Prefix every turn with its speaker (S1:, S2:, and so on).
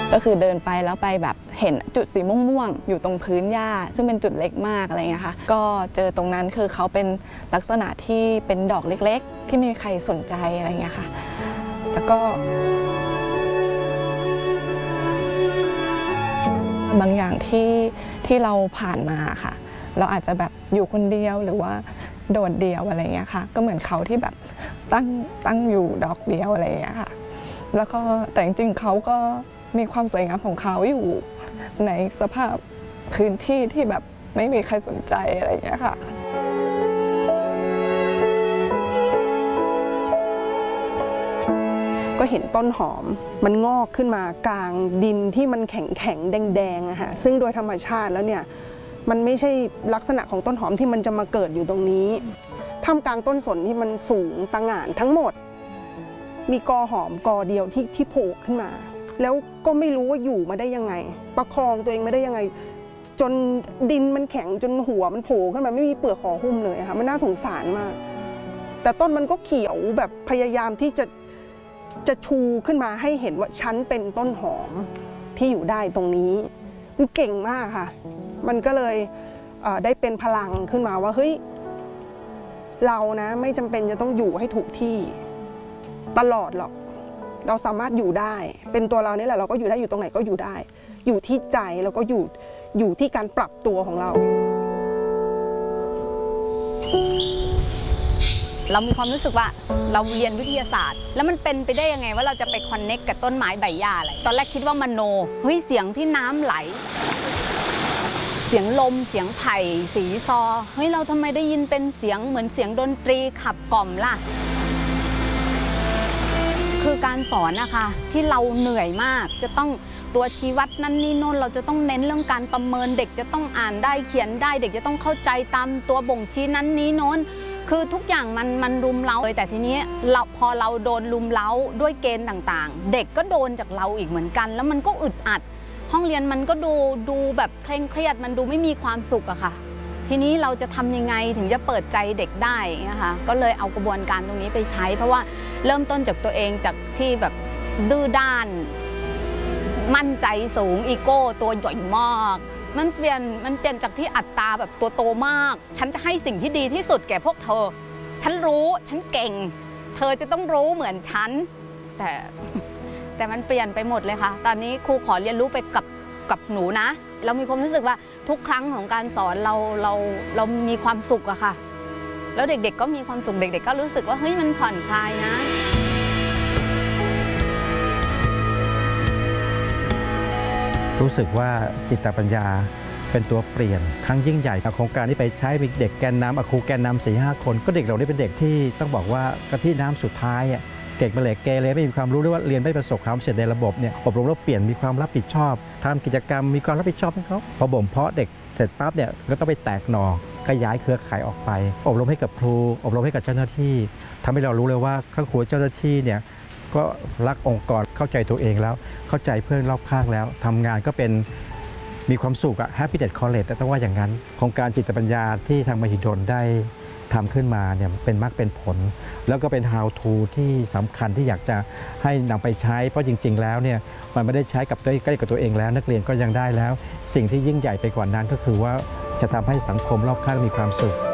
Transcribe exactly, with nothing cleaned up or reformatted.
S1: ก็คือเดินไปแล้วไปแบบเห็นจุดสีม่วงๆอยู่ตรงพื้นหญ้าซึ่งเป็นจุดเล็กมากอะไรเงี้ยค่ะก็เจอตรงนั้นคือเขาเป็นลักษณะที่เป็นดอกเล็กๆที่ไม่มีใครสนใจอะไรเงี้ยค่ะแล้วก็บางอย่างที่ที่เราผ่านมาค่ะเราอาจจะแบบอยู่คนเดียวหรือว่าโดดเดี่ยวอะไรเงี้ยค่ะก็เหมือนเขาที่แบบตั้งตั้งอยู่ดอกเดียวอะไรเงี้ยค่ะแล้วก็แต่จริงๆเขาก็มีความสวยงามของเขาอยู่ในสภาพพื้นที่ที่แบบไม่มีใครสนใจอะไรเงี้ยค่ะ
S2: ก็เห็นต้นหอมมันงอกขึ้นมากลางดินที่มันแข็งแข็งแดงๆอะฮะซึ่งโดยธรรมชาติแล้วเนี่ยมันไม่ใช่ลักษณะของต้นหอมที่มันจะมาเกิดอยู่ตรงนี้ท่ามกลางต้นสนที่มันสูงตะหง่านทั้งหมดมีกอหอมกอเดียวที่ที่โผล่ขึ้นมาแล้วก็ไม่รู้ว่าอยู่มาได้ยังไงประคองตัวเองมาได้ยังไงจนดินมันแข็งจนหัวมันโผล่ขึ้นมาไม่มีเปลือกห่อหุ้มเลยค่ะมันน่าสงสารมากแต่ต้นมันก็เขียวแบบพยายามที่จะจะชูขึ้นมาให้เห็นว่าฉันเป็นต้นหอมที่อยู่ได้ตรงนี้มันเก่งมากค่ะมันก็เลยได้เป็นพลังขึ้นมาว่าเฮ้ยเรานะไม่จำเป็นจะต้องอยู่ให้ถูกที่ตลอดหรอกเราสามารถอยู่ได้เป็นตัวเรานี่แหละเราก็อยู่ได้อยู่ตรงไหนก็อยู่ได้อยู่ที่ใจแล้วก็อยู่อยู่ที่การปรับตัวของเรา
S3: เรามีความรู้สึกว่าเราเรียนวิทยาศาสตร์แล้วมันเป็นไปได้ยังไงว่าเราจะไปคอนเน็กกับต้นไม้ใบหญ้าอะไรตอนแรกคิดว่ามโนเฮ้ยเสียงที่น้ำไหลเสียงลมเสียงไผ่สีซอเฮ้ยเราทำไมได้ยินเป็นเสียงเหมือนเสียงดนตรีขับกล่อมล่ะคือการสอนนะคะที่เราเหนื่อยมากจะต้องตัวชี้วัดนั่นนี่โน่นเราจะต้องเน้นเรื่องการประเมินเด็กจะต้องอ่านได้เขียนได้เด็กจะต้องเข้าใจตามตัวบ่งชี้นั้นนี้โน้นคือทุกอย่างมันมันรุมเร้าเลยแต่ทีนี้เราพอเราโดนรุมเร้าด้วยเกณฑ์ต่างๆเด็กก็โดนจากเราอีกเหมือนกันแล้วมันก็อึดอัดห้องเรียนมันก็ดูดูแบบเคร่งเครียดมันดูไม่มีความสุขอะค่ะทีนี้เราจะทำยังไงถึงจะเปิดใจเด็กได้นะคะก็เลยเอากระบวนการตรงนี้ไปใช้เพราะว่าเริ่มต้นจากตัวเองจากที่แบบดื้อด้านมั่นใจสูงอีโก้ตัวใหญ่มากมันเปลี่ยนมันเปลี่ยนจากที่อัตตาแบบตัวโตมากฉันจะให้สิ่งที่ดีที่สุดแก่พวกเธอฉันรู้ฉันเก่งเธอจะต้องรู้เหมือนฉันแต่แต่มันเปลี่ยนไปหมดเลยค่ะตอนนี้ครูขอเรียนรู้ไปกับกับหนูนะเรามีความรู้สึกว่าทุกครั้งของการสอนเราเราเรามีความสุขอะค่ะแล้วเด็กๆก็มีความสุขเด็กๆก็รู้สึกว่าเฮ้ยมันผ่อนคลายนะ
S4: รู้สึกว่าจิตปัญญาเป็นตัวเปลี่ยนครั้งยิ่งใหญ่โครงการที่ไปใช้เด็กแกนนำครูแกนนำสี่ห้าคนก็เด็กเหล่านี้เป็นเด็กที่ต้องบอกว่ากะทิน้ำสุดท้ายเก่งมาเลยเกเรไม่มีความรู้หรือว่าเรียนไม่ประสบความสำเร็จในระบบเนี่ยอบรมแล้วเปลี่ยนมีความรับผิดชอบทำกิจกรรมมีความรับผิดชอบให้เขาพอบ่มเพาะเด็กเสร็จปั๊บเนี่ยก็ต้องไปแตกหน่อขยายเครือข่ายออกไปอบรมให้กับครูอบรมให้กับเจ้าหน้าที่ทำให้เรารู้เลยว่าครูเจ้าหน้าที่เนี่ยก็รักองค์กรเข้าใจตัวเองแล้วเข้าใจเพื่อนรอบข้างแล้วทำงานก็เป็นมีความสุขอะ Happiness College แต่ต้องว่าอย่างนั้นโครงการจิตปัญญาที่ทางมหิดลได้ทำขึ้นมาเนี่ยเป็นมรรคเป็นผลแล้วก็เป็น how to ที่สำคัญที่อยากจะให้นำไปใช้เพราะจริงๆแล้วเนี่ยมันไม่ได้ใช้กับตัวใกล้กับตัวเองแล้วนักเรียนก็ยังได้แล้วสิ่งที่ยิ่งใหญ่ไปกว่านั้นก็คือว่าจะทำให้สังคมรอบข้างมีความสุข